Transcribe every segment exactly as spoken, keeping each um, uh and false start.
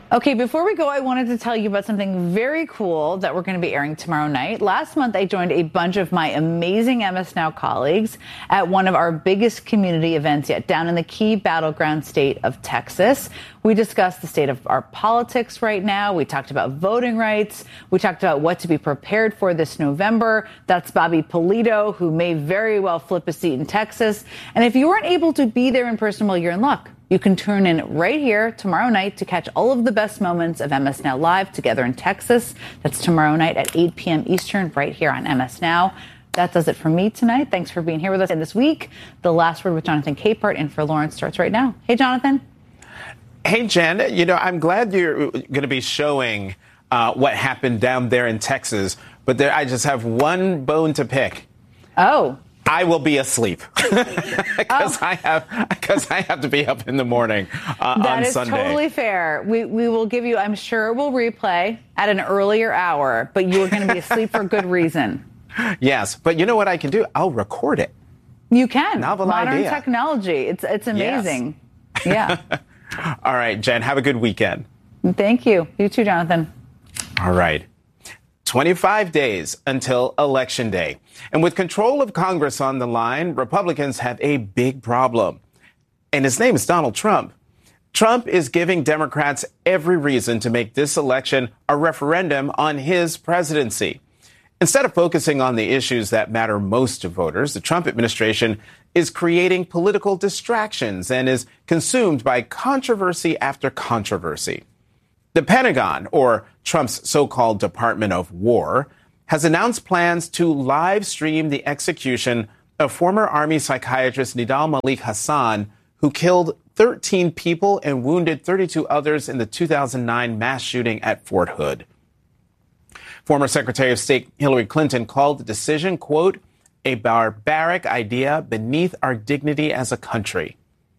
Okay, before we go, I wanted to tell you about something very cool that we're going to be airing tomorrow night. Last month, I joined a bunch of my amazing M S Now colleagues at one of our biggest community events yet, down in the key battleground state of Texas. We discussed the state of our politics right now. We talked about voting rights. We talked about what to be prepared for this November. That's Bobby Polito, who may very well flip a seat in Texas. And if you weren't able to be there in person, well, you're in luck. You can tune in right here tomorrow night to catch all of the best moments of M S Now Live together in Texas. That's tomorrow night at eight p.m. Eastern right here on M S Now. That does it for me tonight. Thanks for being here with us. And this week, The Last Word with Jonathan Capehart in for Lawrence starts right now. Hey, Jonathan. Hey, Jen. You know, I'm glad you're going to be showing uh, what happened down there in Texas. But there, I just have one bone to pick. Oh. I will be asleep because oh. I have because I have to be up in the morning uh, that on is Sunday. Totally fair. We we will give you. I'm sure we'll replay at an earlier hour, but you are going to be asleep for good reason. Yes, but you know what I can do? I'll record it. You can. Novel Modern idea. technology. It's it's amazing. Yes. Yeah. All right, Jen. Have a good weekend. Thank you. You too, Jonathan. All right. twenty-five days until Election Day. And with control of Congress on the line, Republicans have a big problem. And his name is Donald Trump. Trump is giving Democrats every reason to make this election a referendum on his presidency. Instead of focusing on the issues that matter most to voters, the Trump administration is creating political distractions and is consumed by controversy after controversy. The Pentagon, or Trump's so-called Department of War, has announced plans to live stream the execution of former Army psychiatrist Nidal Malik Hasan, who killed thirteen people and wounded thirty-two others in the two thousand nine mass shooting at Fort Hood. Former Secretary of State Hillary Clinton called the decision, quote, a barbaric idea beneath our dignity as a country.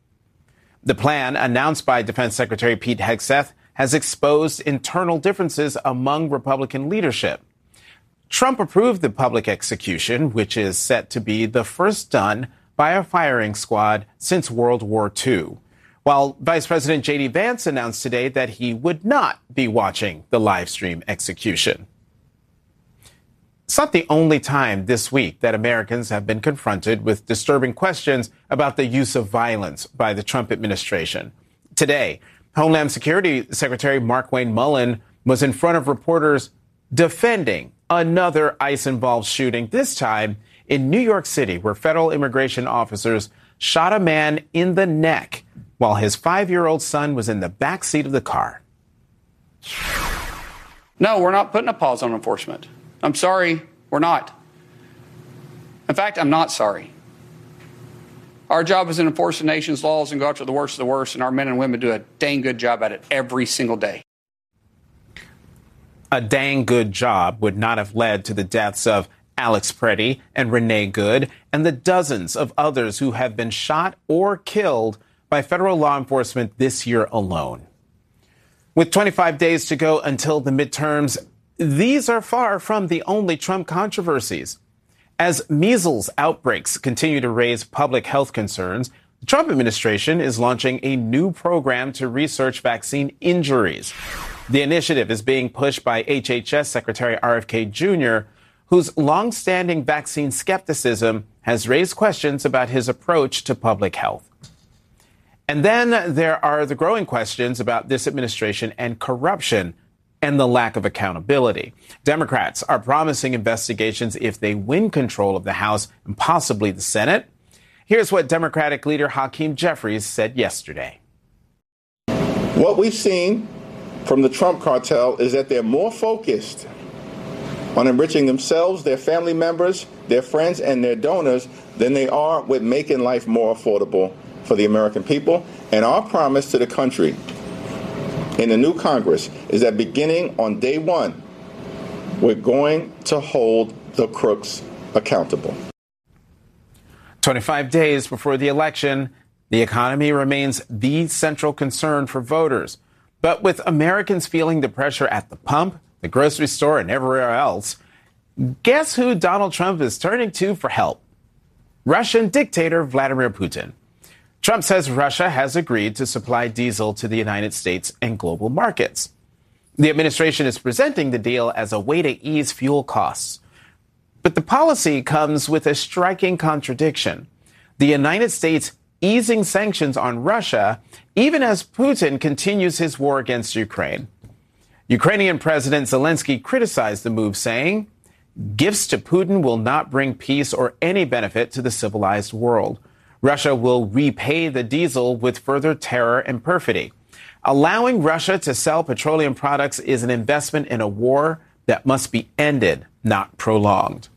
The plan, announced by Defense Secretary Pete Hegseth, has exposed internal differences among Republican leadership. Trump approved the public execution, which is set to be the first done by a firing squad since World War Two, while Vice President J D Vance announced today that he would not be watching the live stream execution. It's not the only time this week that Americans have been confronted with disturbing questions about the use of violence by the Trump administration. Today, Homeland Security Secretary Markwayne Mullin was in front of reporters defending another ICE-involved shooting, this time in New York City, where federal immigration officers shot a man in the neck while his five-year-old son was in the back seat of the car. No, we're not putting a pause on enforcement. I'm sorry, we're not. In fact, I'm not sorry. Our job is to enforce the nation's laws and go after the worst of the worst, and our men and women do a dang good job at it every single day. A dang good job would not have led to the deaths of Alex Preddy and Renee Good and the dozens of others who have been shot or killed by federal law enforcement this year alone. With twenty-five days to go until the midterms, these are far from the only Trump controversies. As measles outbreaks continue to raise public health concerns, the Trump administration is launching a new program to research vaccine injuries. The initiative is being pushed by H H S Secretary R F K Junior, whose longstanding vaccine skepticism has raised questions about his approach to public health. And then there are the growing questions about this administration and corruption and the lack of accountability. Democrats are promising investigations if they win control of the House and possibly the Senate. Here's what Democratic leader Hakeem Jeffries said yesterday. What we've seen from the Trump cartel is that they're more focused on enriching themselves, their family members, their friends, and their donors than they are with making life more affordable for the American people. And our promise to the country in the new Congress is that beginning on day one, we're going to hold the crooks accountable. twenty-five days before the election, the economy remains the central concern for voters. But with Americans feeling the pressure at the pump, the grocery store, and everywhere else, guess who Donald Trump is turning to for help? Russian dictator Vladimir Putin. Trump says Russia has agreed to supply diesel to the United States and global markets. The administration is presenting the deal as a way to ease fuel costs. But the policy comes with a striking contradiction. The United States easing sanctions on Russia, even as Putin continues his war against Ukraine. Ukrainian President Zelensky criticized the move, saying, "Gifts to Putin will not bring peace or any benefit to the civilized world. Russia will repay the diesel with further terror and perfidy. Allowing Russia to sell petroleum products is an investment in a war that must be ended, not prolonged."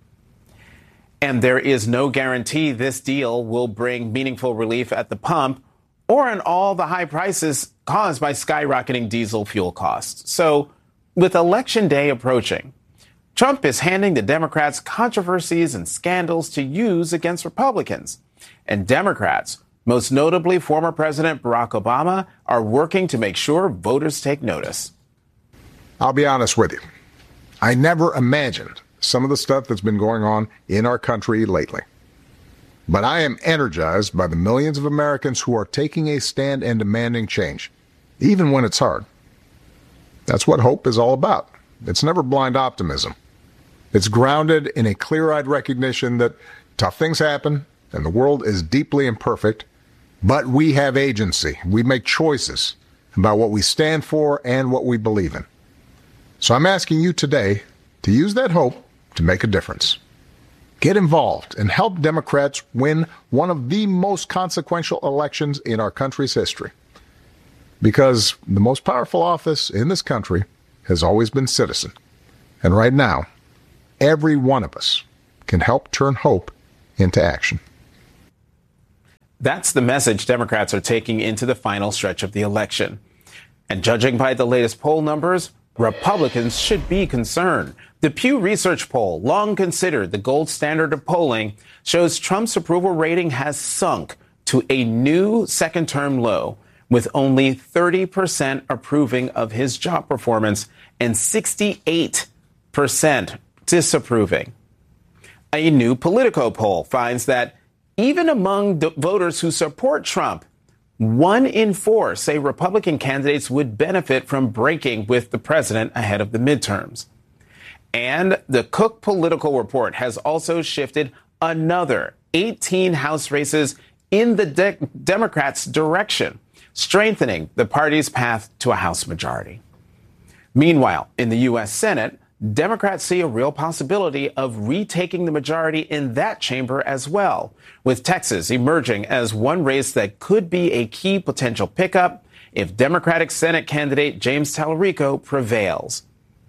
And there is no guarantee this deal will bring meaningful relief at the pump or on all the high prices caused by skyrocketing diesel fuel costs. So, with Election Day approaching, Trump is handing the Democrats controversies and scandals to use against Republicans. And Democrats, most notably former President Barack Obama, are working to make sure voters take notice. I'll be honest with you. I never imagined some of the stuff that's been going on in our country lately. But I am energized by the millions of Americans who are taking a stand and demanding change, even when it's hard. That's what hope is all about. It's never blind optimism. It's grounded in a clear-eyed recognition that tough things happen and the world is deeply imperfect, but we have agency. We make choices about what we stand for and what we believe in. So I'm asking you today to use that hope to make a difference. Get involved and help Democrats win one of the most consequential elections in our country's history. Because the most powerful office in this country has always been citizen. And right now, every one of us can help turn hope into action. That's the message Democrats are taking into the final stretch of the election. And judging by the latest poll numbers, Republicans should be concerned. The Pew Research poll, long considered the gold standard of polling, shows Trump's approval rating has sunk to a new second-term low, with only thirty percent approving of his job performance and sixty-eight percent disapproving. A new Politico poll finds that even among the voters who support Trump, one in four say Republican candidates would benefit from breaking with the president ahead of the midterms. And the Cook Political Report has also shifted another eighteen House races in the de- Democrats' direction, strengthening the party's path to a House majority. Meanwhile, in the U S Senate, Democrats see a real possibility of retaking the majority in that chamber as well, with Texas emerging as one race that could be a key potential pickup if Democratic Senate candidate James Tallarico prevails.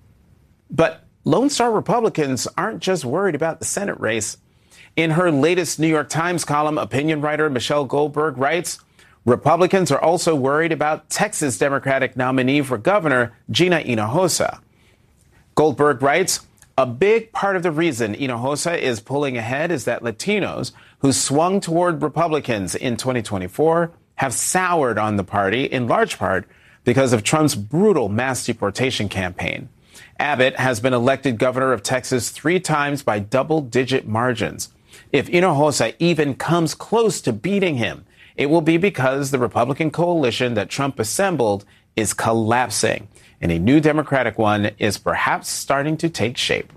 But Lone Star Republicans aren't just worried about the Senate race. In her latest New York Times column, opinion writer Michelle Goldberg writes, Republicans are also worried about Texas Democratic nominee for governor Gina Hinojosa. Goldberg writes, a big part of the reason Hinojosa is pulling ahead is that Latinos who swung toward Republicans in twenty twenty-four have soured on the party in large part because of Trump's brutal mass deportation campaign. Abbott has been elected governor of Texas three times by double-digit margins. If Hinojosa even comes close to beating him, it will be because the Republican coalition that Trump assembled is collapsing, and a new Democratic one is perhaps starting to take shape.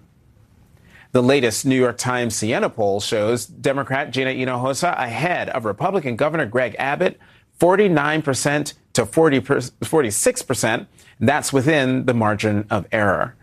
The latest New York Times Siena poll shows Democrat Gina Hinojosa ahead of Republican Governor Greg Abbott, forty-nine percent to forty-six percent. That's within the margin of error.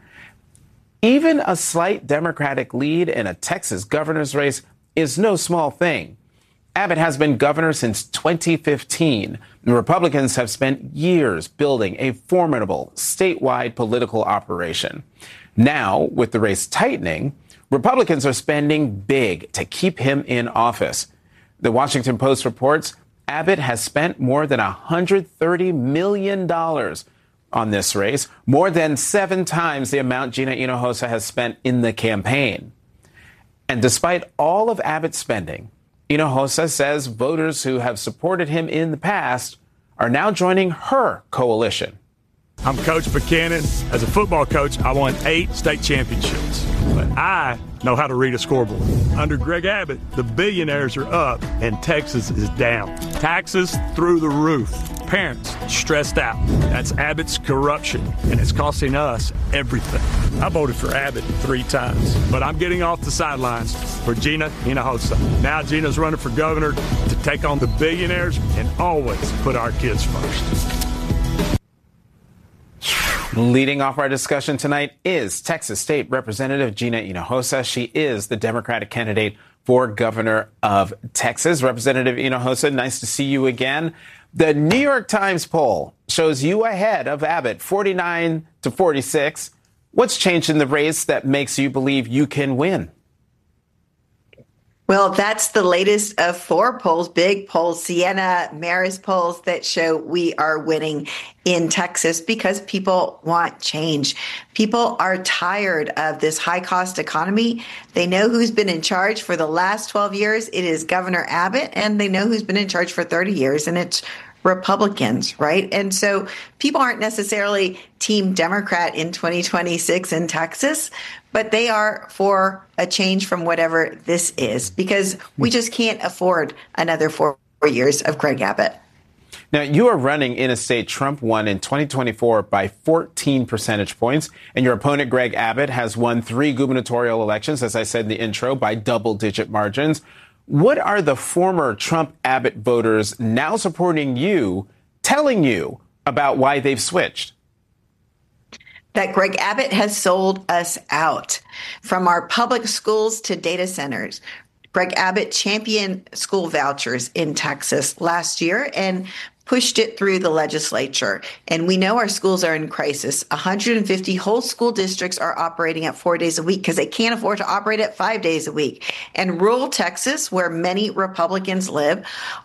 Even a slight Democratic lead in a Texas governor's race is no small thing. Abbott has been governor since twenty fifteen. The Republicans have spent years building a formidable statewide political operation. Now, with the race tightening, Republicans are spending big to keep him in office. The Washington Post reports Abbott has spent more than one hundred thirty million dollars on this race, more than seven times the amount Gina Hinojosa has spent in the campaign. And despite all of Abbott's spending, Hinojosa says voters who have supported him in the past are now joining her coalition. I'm Coach Buchanan. As a football coach, I won eight state championships. but I know how to read a scoreboard. Under Greg Abbott, the billionaires are up and Texas is down. Taxes through the roof. Parents stressed out. That's Abbott's corruption, and it's costing us everything. I voted for Abbott three times, but I'm getting off the sidelines for Gina Hinojosa. Now Gina's running for governor to take on the billionaires and always put our kids first. Leading off our discussion tonight is Texas State Representative Gina Hinojosa. She is the Democratic candidate for governor of Texas. Representative Hinojosa, nice to see you again. The New York Times poll shows you ahead of Abbott, forty-nine to forty-six. What's changed in the race that makes you believe you can win? Well, that's the latest of four polls, big polls, Siena, Marist polls that show we are winning in Texas because people want change. People are tired of this high cost economy. They know who's been in charge for the last twelve years. It is Governor Abbott, and they know who's been in charge for thirty years, and it's Republicans, right? And so people aren't necessarily Team Democrat in twenty twenty-six in Texas, but they are for a change from whatever this is, because we just can't afford another four years of Greg Abbott. Now, you are running in a state Trump won in twenty twenty-four by fourteen percentage points, and your opponent, Greg Abbott, has won three gubernatorial elections, as I said in the intro, by double-digit margins. What are the former Trump-Abbott voters now supporting you, telling you about why they've switched? That Greg Abbott has sold us out, from our public schools to data centers. Greg Abbott championed school vouchers in Texas last year and pushed it through the legislature. And we know our schools are in crisis. one hundred fifty whole school districts are operating at four days a week because they can't afford to operate at five days a week. And rural Texas, where many Republicans live,